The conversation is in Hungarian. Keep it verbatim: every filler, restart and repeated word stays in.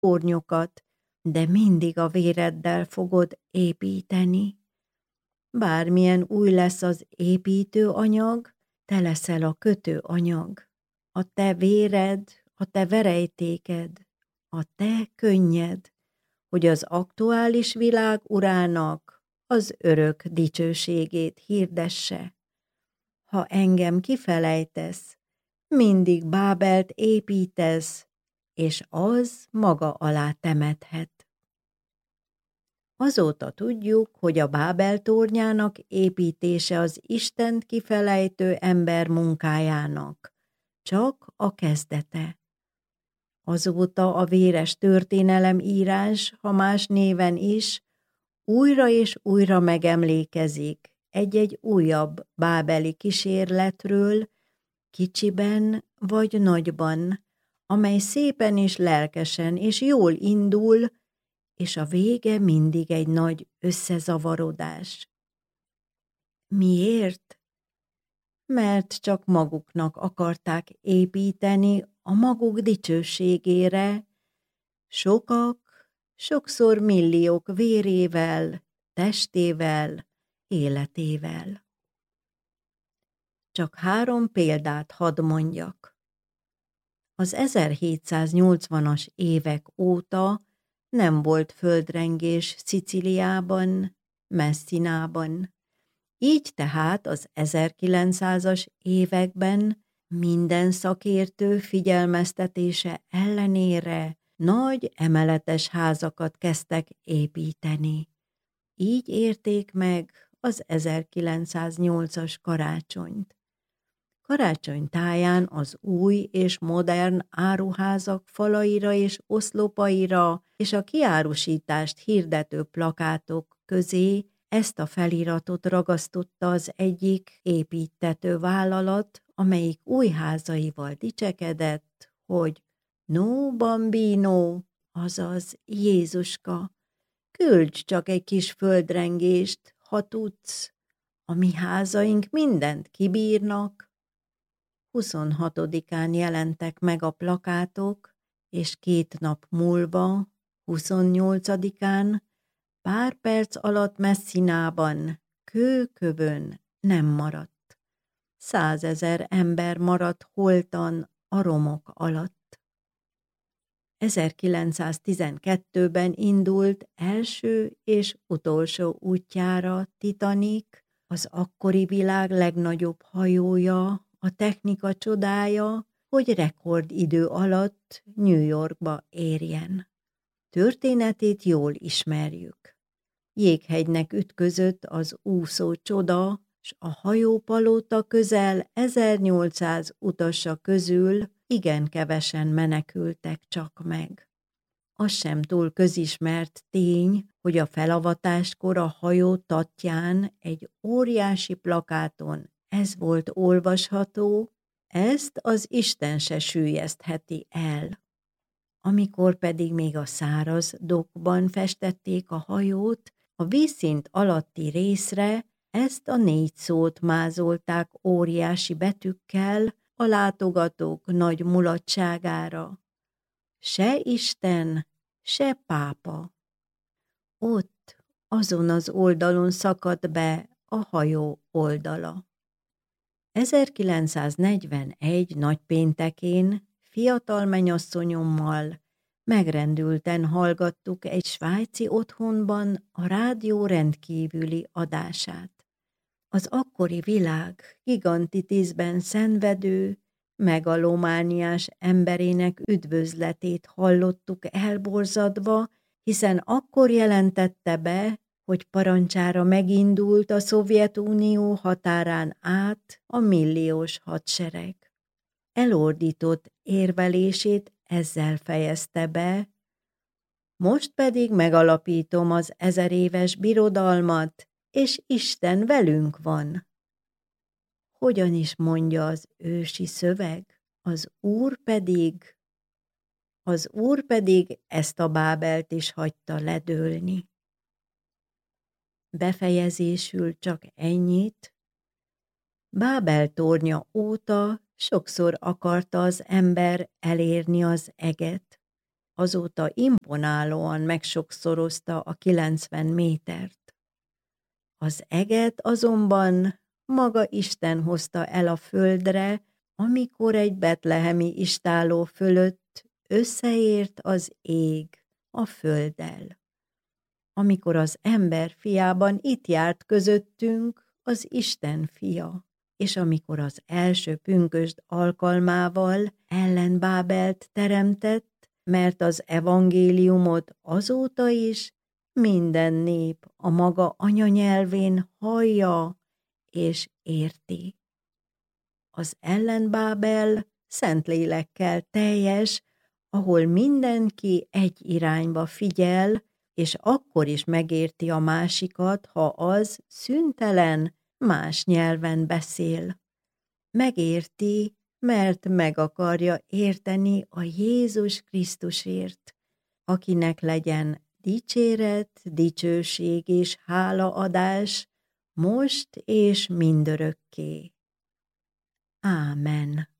tornyokat, de mindig a véreddel fogod építeni. Bármilyen új lesz az építőanyag, te leszel a kötőanyag. A te véred, a te verejtéked, a te könnyed, hogy az aktuális világ urának az örök dicsőségét hirdesse. Ha engem kifelejtesz, mindig Bábelt építesz, és az maga alá temethet. Azóta tudjuk, hogy a Bábel tornyának építése az Istent kifelejtő ember munkájának csak a kezdete. Azóta a véres történelemírás, ha más néven is, újra és újra megemlékezik egy-egy újabb bábeli kísérletről, kicsiben vagy nagyban, amely szépen és lelkesen és jól indul, és a vége mindig egy nagy összezavarodás. Miért? Mert csak maguknak akarták építeni a maguk dicsőségére, sokak, sokszor milliók vérével, testével, életével. Csak három példát hadd mondjak. Az ezerhétszáznyolcvanas évek óta nem volt földrengés Szicíliában, Messinában. Így tehát az ezerkilencszázas években minden szakértő figyelmeztetése ellenére nagy emeletes házakat kezdtek építeni. Így érték meg az ezerkilencszáznyolcas karácsonyt. Karácsony táján az új és modern áruházak falaira és oszlopaira és a kiárusítást hirdető plakátok közé ezt a feliratot ragasztotta az egyik építtető vállalat, amelyik új házaival dicsekedett, hogy no bambino, azaz Jézuska, küldj csak egy kis földrengést, ha tudsz, a mi házaink mindent kibírnak. huszonhatodikán jelentek meg a plakátok, és két nap múlva, huszonnyolcadikán, pár perc alatt Messinában, kőkövön nem maradt. Százezer ember maradt holtan a romok alatt. ezerkilencszáztizenkettőben indult első és utolsó útjára Titanic, az akkori világ legnagyobb hajója, a technika csodája, hogy rekordidő alatt New Yorkba érjen. Történetét jól ismerjük. Jéghegynek ütközött az úszó csoda, s a hajópalota közel ezernyolcszáz utasa közül igen kevesen menekültek csak meg. Az sem túl közismert tény, hogy a felavatáskor a hajó tatján egy óriási plakáton ez volt olvasható, ezt az Isten se süllyesztheti el. Amikor pedig még a száraz dokkban festették a hajót, a vízszint alatti részre ezt a négy szót mázolták óriási betűkkel a látogatók nagy mulatságára. Se Isten, se pápa. Ott, azon az oldalon szakadt be a hajó oldala. ezerkilencszáznegyvenegy nagypéntekén fiatal menyasszonyommal megrendülten hallgattuk egy svájci otthonban a rádió rendkívüli adását. Az akkori világ gigantitisben szenvedő, megalomániás emberének üdvözletét hallottuk elborzadva, hiszen akkor jelentette be, hogy parancsára megindult a Szovjetunió határán át a milliós hadsereg. Elordított érvelését ezzel fejezte be, most pedig megalapítom az ezeréves birodalmat, és Isten velünk van. Hogyan is mondja az ősi szöveg? Az Úr pedig, az Úr pedig ezt a Bábelt is hagyta ledőlni. Befejezésül csak ennyit. Bábel tornya óta sokszor akarta az ember elérni az eget, Azóta imponálóan megsokszorozta a kilencven métert. Az eget azonban maga Isten hozta el a földre, amikor egy betlehemi istálló fölött összeért az ég a földdel. Amikor az ember fiában itt járt közöttünk az Isten fia, és amikor az első pünkösd alkalmával ellen Bábelt teremtett, mert az evangéliumot azóta is minden nép a maga anyanyelvén hallja és érti. Az ellenbábel Szentlélekkel teljes, ahol mindenki egy irányba figyel, és akkor is megérti a másikat, ha az szüntelen más nyelven beszél. Megérti, mert meg akarja érteni a Jézus Krisztusért, akinek legyen dicséret, dicsőség és hálaadás most és mindörökké. Ámen.